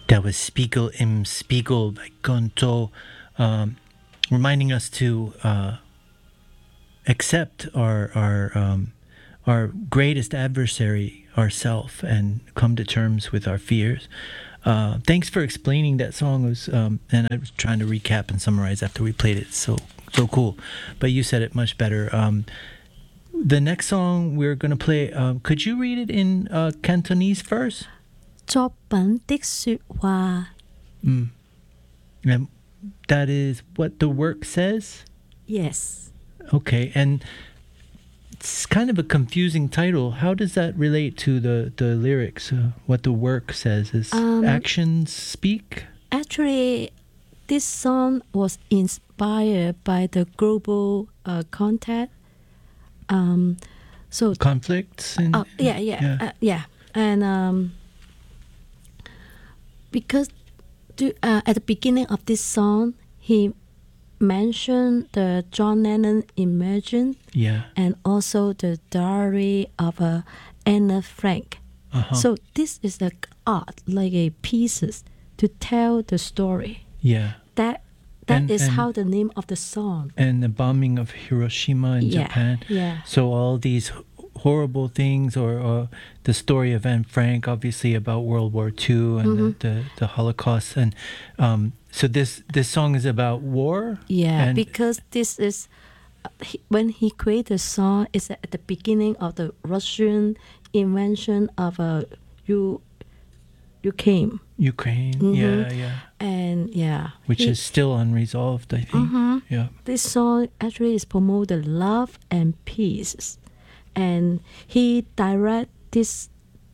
That was Spiegel im Spiegel by Gonto, reminding us to accept our greatest adversary, ourself, and come to terms with our fears. Thanks for explaining that song. It was, and I was trying to recap and summarize after we played it. So cool. But you said it much better. The next song we're going to play, could you read it in Cantonese first? 作品的說話 And that is what the work says? Yes. Okay, and it's kind of a confusing title. How does that relate to the lyrics? What the work says is actions speak? Actually, this song was inspired by the global contact. So Conflicts? And, yeah. And because at the beginning of this song, he mentioned the John Lennon Imagine Yeah. and also the diary of Anna Frank. Uh-huh. So this is the art, like a pieces to tell the story. Yeah. That And- is and- how the name of the song. And the bombing of Hiroshima in Yeah, Japan. yeah. So all these horrible things, or the story of Anne Frank, obviously about World War II and the Holocaust, and so this song is about war. Yeah, and, because this is when he created the song. It's at the beginning of the Russian invention of Ukraine, Ukraine. Yeah, and yeah, which is still unresolved, I think. Yeah. this song actually is promote the love and peace, and he direct this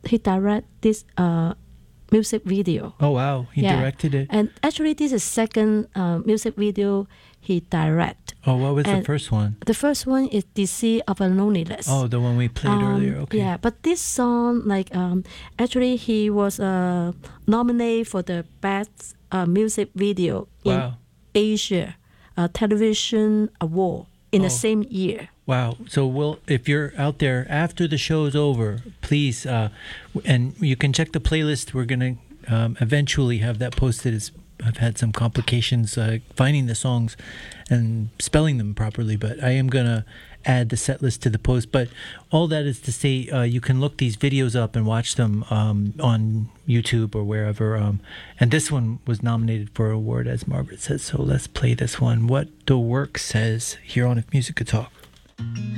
music video. Oh wow, he Yeah. directed it. And actually, this is second music video he direct. Oh, what was the and first one? The first one is "DC of a Loneliness." Oh, the one we played earlier. Okay. Yeah, but this song, actually, he was nominated for the best music video in Wow. Asia Television Award in the same year. Wow. So if you're out there after the show is over, please, and you can check the playlist. We're going to eventually have that posted. I've had some complications finding the songs and spelling them properly, but I am going to add the set list to the post. But all that is to say, you can look these videos up and watch them on YouTube or wherever. And this one was nominated for an award, as Margaret said. So let's play this one. What the Work Says, here on If Music Could Talk.